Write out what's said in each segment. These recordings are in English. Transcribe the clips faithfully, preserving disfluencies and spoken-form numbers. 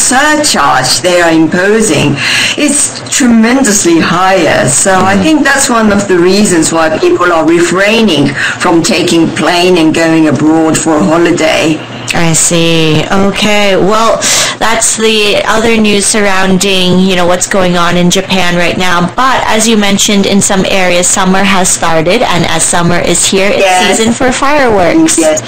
surcharge they are imposing is tremendously higher. So I think that's one of the reasons why people are refraining from taking plane and going abroad for a holiday. I see. Okay. Well, that's the other news surrounding, you know, what's going on in Japan right now. But as you mentioned, in some areas, summer has started, and as summer is here, it's Yes. season for fireworks. Yes.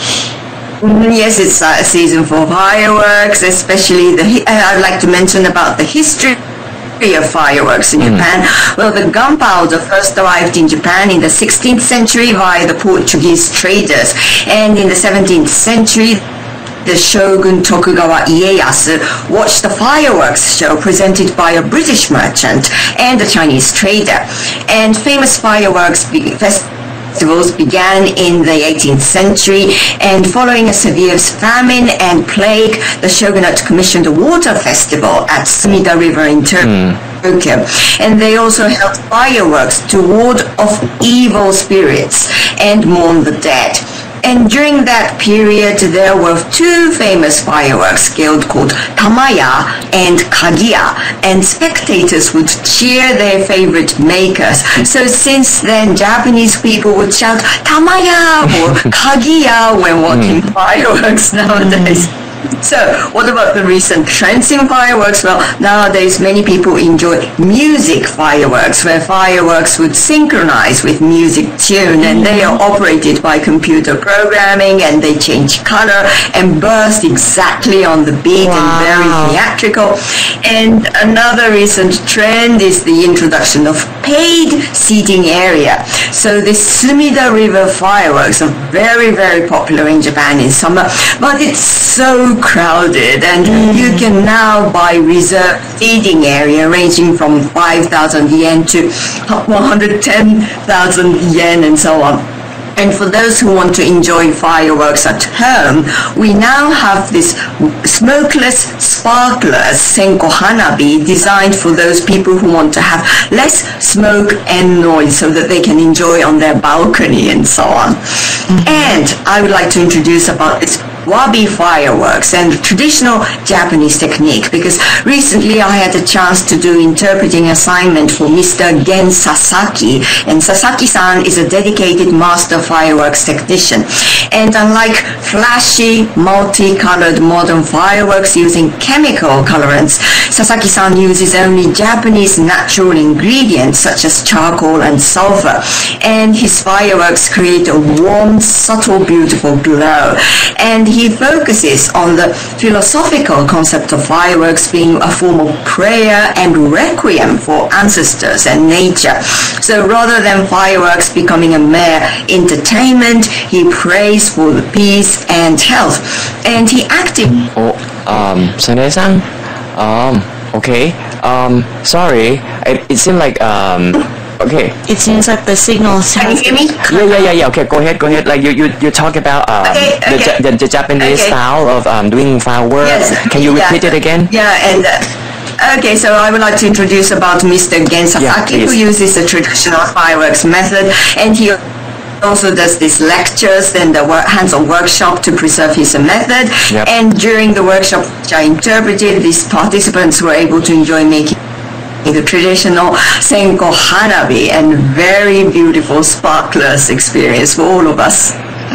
Mm, Yes, it's a season for fireworks, especially the. hi- uh, I'd like to mention about the history of fireworks in Japan. Well, the gunpowder first arrived in Japan in the sixteenth century via the Portuguese traders, and in the seventeenth century, the shogun Tokugawa Ieyasu watched the fireworks show presented by a British merchant and a Chinese trader. And famous fireworks be- festivals began in the eighteenth century, and following a severe famine and plague, the shogunate commissioned a water festival at Sumida River in Turkey. Tokyo. And they also held fireworks to ward off evil spirits and mourn the dead. And during that period, there were two famous fireworks guild called Tamaya and Kagiya, and spectators would cheer their favorite makers. So since then, Japanese people would shout Tamaya or Kagiya when watching fireworks nowadays. So, what about the recent trends in fireworks? Well, nowadays many people enjoy music fireworks, where fireworks would synchronize with music tune, and they are operated by computer programming, and they change color and burst exactly on the beat and very Wow. theatrical. And another recent trend is the introduction of paid seating area. So the Sumida River fireworks are very, very popular in Japan in summer, but it's so crowded, and you can now buy reserved seating area ranging from five thousand yen to one hundred ten thousand yen and so on. And for those who want to enjoy fireworks at home, we now have this smokeless sparklers, Senko Hanabi, designed for those people who want to have less smoke and noise so that they can enjoy on their balcony and so on. And I would like to introduce about this wabi fireworks and traditional Japanese technique, because recently I had a chance to do interpreting assignment for Mister Gen Sasaki, and Sasaki-san is a dedicated master fireworks technician. And unlike flashy, multicolored modern fireworks using chemical colorants, Sasaki-san uses only Japanese natural ingredients such as charcoal and sulfur, and his fireworks create a warm, subtle, beautiful glow. And he focuses on the philosophical concept of fireworks being a form of prayer and requiem for ancestors and nature. So rather than fireworks becoming a mere entertainment, he prays for the peace and health. And he actively Oh, um, Sunday-san? Um, okay. Um, sorry. It, it seemed like, um, okay. It seems like the signal Can you has hear me? Yeah, yeah, yeah, yeah. Okay, go ahead, go ahead. Like you, you, you talk about um, Okay, the, okay. Ja- the, the Japanese Okay. style of um, doing fireworks. Yes. Can you Yeah. repeat it again? Yeah, and uh, okay, so I would like to introduce about Mister Gen Sasaki, please. who uses the traditional fireworks method, and he also does these lectures and the work, hands-on workshop to preserve his method. Yep. And during the workshop which I interpreted, these participants were able to enjoy making the traditional Senko Hanabi and very beautiful sparklers experience for all of us.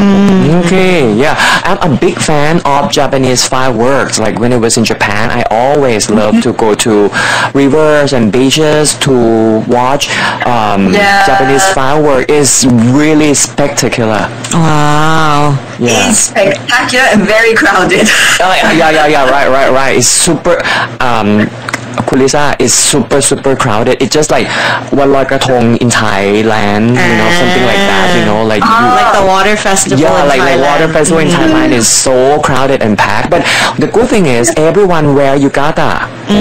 Okay, yeah. I'm a big fan of Japanese fireworks. Like when I was in Japan, I always loved to go to rivers and beaches to watch um, Yeah. Japanese fireworks. It's really spectacular. Wow. Yeah. It's spectacular and very crowded. Oh, yeah, yeah, yeah, yeah, right, right, right. It's super, um, Kulisa is super, super crowded. It's just like what like a Thong in Thailand, you know, something like that, you know, like you, Like the water festival yeah, in like like Thailand. water festival in Thailand is so crowded and packed. But the good thing is everyone wear yukata.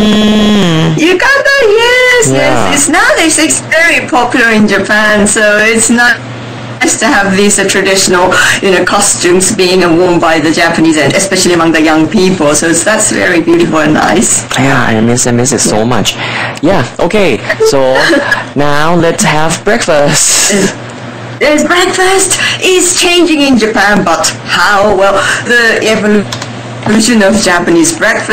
Yukata, yes, Yeah. yes. It's nowadays it's very popular in Japan, so it's not nice to have these uh, traditional, you know, costumes being uh, worn by the Japanese, and especially among the young people. So it's, that's very beautiful and nice. Yeah, I miss I miss it so much. Yeah, okay. So now let's have breakfast. Yes, breakfast is changing in Japan, but how? Well, the evolution of Japanese breakfast